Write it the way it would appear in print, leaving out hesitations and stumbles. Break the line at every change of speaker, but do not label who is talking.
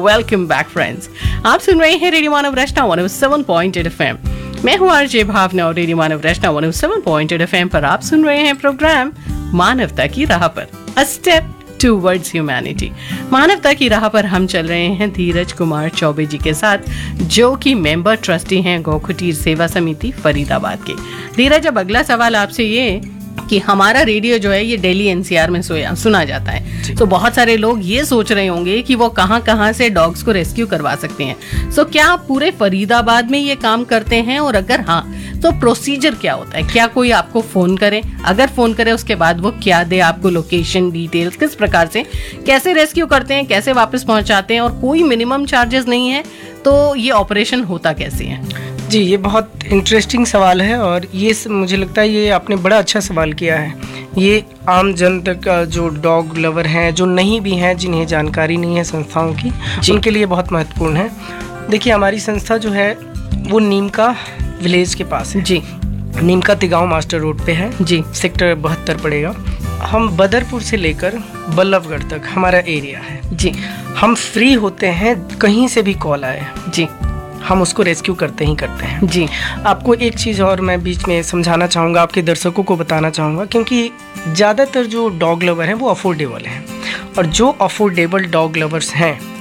Welcome back friends. आप सुन रहे हैं रेडियो मानव रचना 107.8 FM। मैं हूँ आरजे भावना और रेडियो मानव रचना 107.8 FM पर आप सुन रहे हैं प्रोग्राम मानवता की राह पर, अ स्टेप टूवर्ड्स ह्यूमैनिटी। मानवता की राह पर हम चल रहे हैं धीरज कुमार चौबे जी के साथ, जो कि मेंबर ट्रस्टी हैं गौ कुटीर सेवा समिति फरीदाबाद के। धीरज, अब अगला सवाल आपसे ये कि हमारा रेडियो जो है ये दिल्ली एनसीआर में सुना जाता है, तो बहुत सारे लोग ये सोच रहे होंगे कि वो कहाँ से डॉग्स को रेस्क्यू करवा सकते हैं। सो क्या आप पूरे फरीदाबाद में ये काम करते हैं, और अगर हाँ तो प्रोसीजर क्या होता है? क्या कोई आपको फोन करे? अगर फोन करे उसके बाद वो क्या दे आपको, लोकेशन डिटेल्स, किस प्रकार से कैसे रेस्क्यू करते हैं, कैसे वापस पहुंचाते हैं, और कोई मिनिमम चार्जेस नहीं है, तो ये ऑपरेशन होता कैसे है?
जी, ये बहुत इंटरेस्टिंग सवाल है और ये मुझे लगता है ये आपने बड़ा अच्छा सवाल किया है। ये आम जन तक जो डॉग लवर हैं, जो नहीं भी हैं, जिन्हें जानकारी नहीं है संस्थाओं की, उनके लिए बहुत महत्वपूर्ण है। देखिए, हमारी संस्था जो है वो नीम का विलेज के पास है
जी।
नीम का तिगांव मास्टर रोड पे है
जी।
सेक्टर 72 पड़ेगा। हम बदरपुर से लेकर बल्लभगढ़ तक हमारा एरिया है
जी।
हम फ्री होते हैं, कहीं से भी कॉल आए
जी,
हम उसको रेस्क्यू करते ही करते हैं
जी।
आपको एक चीज़ और मैं बीच में समझाना चाहूँगा, आपके दर्शकों को बताना चाहूँगा, क्योंकि ज़्यादातर जो डॉग लवर हैं वो अफोर्डेबल हैं, और जो अफोर्डेबल डॉग लवर्स हैं